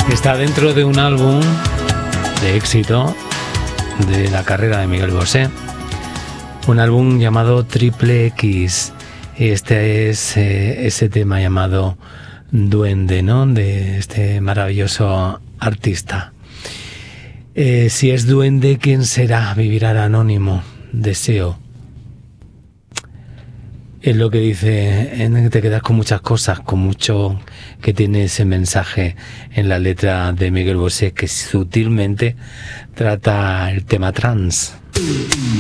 Está dentro de un álbum de éxito de la carrera de Miguel Bosé, un álbum llamado Triple X. Este es ese tema llamado Duende, ¿no?, de este maravilloso artista. Si es duende, ¿quién será? Vivirá anónimo. Deseo. Es lo que dice, te quedas con muchas cosas, con mucho que tiene ese mensaje en la letra de Miguel Bosé, que sutilmente trata el tema trans.